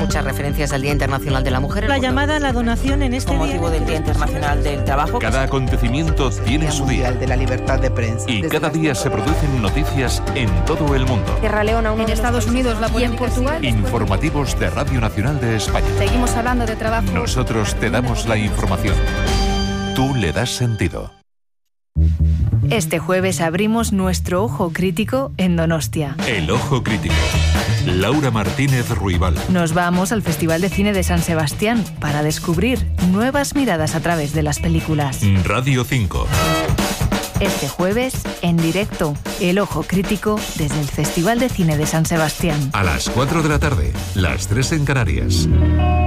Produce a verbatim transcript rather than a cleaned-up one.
muchas referencias al Día Internacional de la Mujer. La llamada a la donación en este con motivo del Día Internacional del Trabajo. Cada acontecimiento tiene su día. de la libertad de prensa. Y cada día se producen noticias en todo el mundo. Sierra Leona, en Estados Unidos, la y en Portugal. Informativos de Radio Nacional de España. Seguimos hablando de trabajo. Nosotros te damos la información. Tú le das sentido. Este jueves abrimos nuestro Ojo Crítico en Donostia. El Ojo Crítico. Laura Martínez Ruibal. Nos vamos al Festival de Cine de San Sebastián para descubrir nuevas miradas a través de las películas. Radio cinco. Este jueves, en directo, El Ojo Crítico desde el Festival de Cine de San Sebastián. A las cuatro de la tarde, las tres en Canarias.